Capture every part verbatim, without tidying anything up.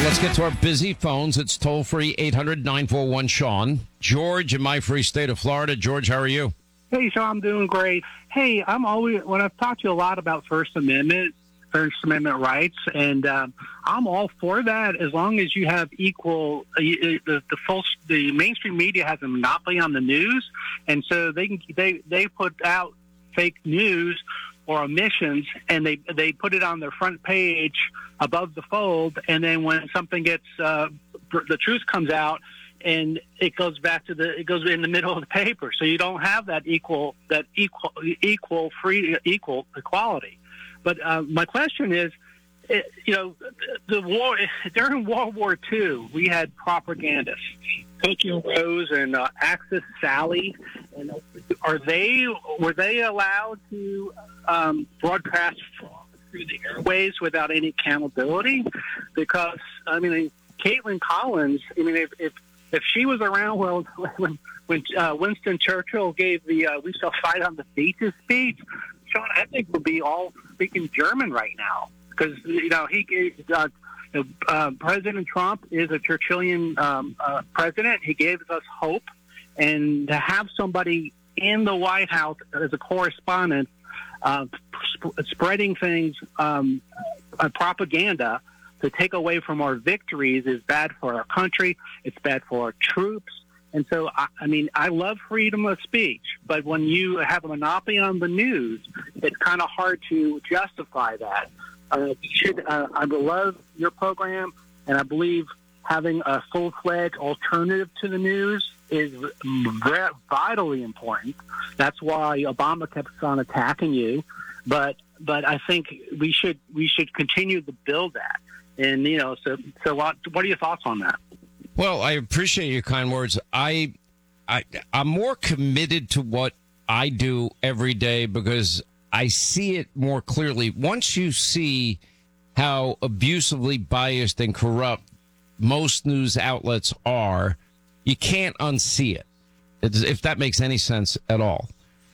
Let's get to our busy phones. It's toll-free eight hundred nine four one Sean. George in my free state of Florida. George, how are you? Hey, Sean, I'm doing great. Hey, I'm always, when I've talked to you a lot about First Amendment, First Amendment rights, and um, I'm all for that as long as you have equal, uh, the, the full, the mainstream media has a monopoly on the news, and so they can, they, they put out fake news or omissions, and they they put it on their front page above the fold, and then when something gets uh, the truth comes out, and it goes back to the it goes in the middle of the paper, so you don't have that equal that equal equal free equal equality. But uh, my question is, it, you know, the war during World War Two, we had propagandists, Tokyo Rose and uh, Axis Sally, and are they were they allowed to um, broadcast through the airways without any accountability? Because I mean, Caitlin Collins, I mean, if if, if she was around well, when when uh, Winston Churchill gave the uh, "We shall fight on the beaches" speech, Sean, I think we'll be all speaking German right now. Because, you know, he gave, uh, uh, President Trump is a Churchillian um, uh, president. He gave us hope. And to have somebody in the White House as a correspondent uh, sp- spreading things, um, uh, propaganda to take away from our victories is bad for our country. It's bad for our troops. And so, I, I mean, I love freedom of speech, but when you have a monopoly on the news, it's kind of hard to justify that. Uh, should, uh, I love your program, and I believe having a full-fledged alternative to the news is v- vitally important. That's why Obama kept on attacking you. But but I think we should we should continue to build that. And you know, so so what what are your thoughts on that? Well, I appreciate your kind words. I I I'm more committed to what I do every day because I see it more clearly. Once you see how abusively biased and corrupt most news outlets are, you can't unsee it, if that makes any sense at all.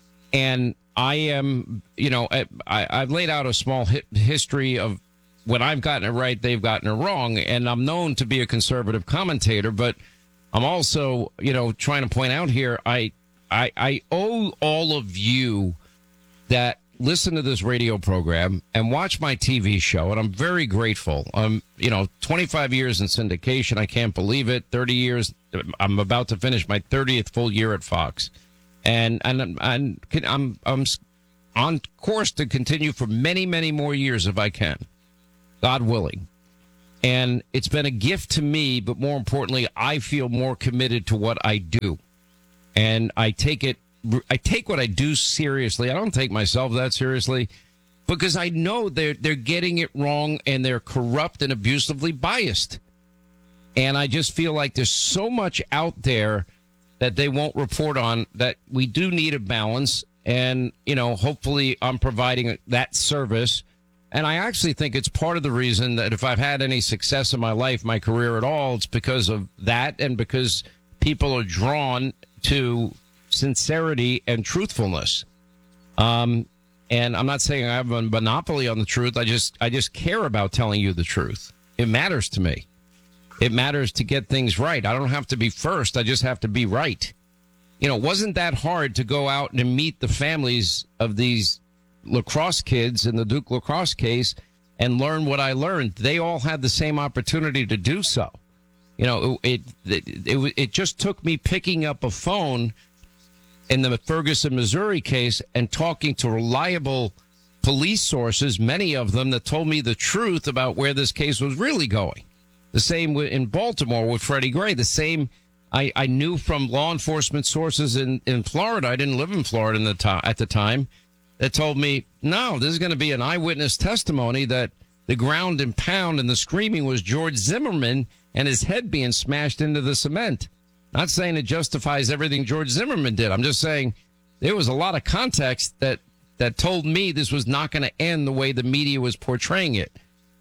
And I am, you know, I, I've laid out a small hi- history of when I've gotten it right, they've gotten it wrong. And I'm known to be a conservative commentator, but I'm also, you know, trying to point out here, I, I, I owe all of you that listen to this radio program and watch my T V show, and I'm very grateful. Um, you know, twenty-five years in syndication, I can't believe it. thirty years, I'm about to finish my thirtieth full year at Fox, and and and I'm I'm on course to continue for many many more years if I can, God willing. And it's been a gift to me, but more importantly, I feel more committed to what I do, and I take it. I take what I do seriously. I don't take myself that seriously because I know they're they're getting it wrong and they're corrupt and abusively biased. And I just feel like there's so much out there that they won't report on that we do need a balance. And, you know, hopefully I'm providing that service. And I actually think it's part of the reason that if I've had any success in my life, my career at all, it's because of that and because people are drawn to sincerity and truthfulness. Um, and I'm not saying I have a monopoly on the truth. I just, I just care about telling you the truth. It matters to me. It matters to get things right. I don't have to be first. I just have to be right. You know, it wasn't that hard to go out and meet the families of these lacrosse kids in the Duke lacrosse case and learn what I learned. They all had the same opportunity to do so. You know, it, it, it, it just took me picking up a phone in the Ferguson, Missouri case and talking to reliable police sources, many of them that told me the truth about where this case was really going. The same in Baltimore with Freddie Gray. The same I, I knew from law enforcement sources in, in Florida. I didn't live in Florida in the to- at the time. That told me, no, this is going to be an eyewitness testimony that the ground and pound and the screaming was George Zimmerman and his head being smashed into the cement. Not saying it justifies everything George Zimmerman did. I'm just saying there was a lot of context that, that told me this was not going to end the way the media was portraying it.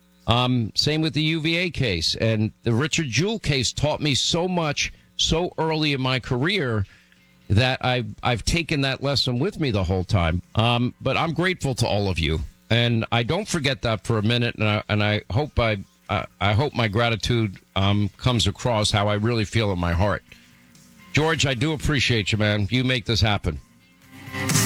Um, same with the U V A case. And the Richard Jewell case taught me so much so early in my career that I've, I've taken that lesson with me the whole time. Um, but I'm grateful to all of you. And I don't forget that for a minute. And I, and I hope I I, I hope my gratitude um, comes across how I really feel in my heart. George, I do appreciate you, man. You make this happen.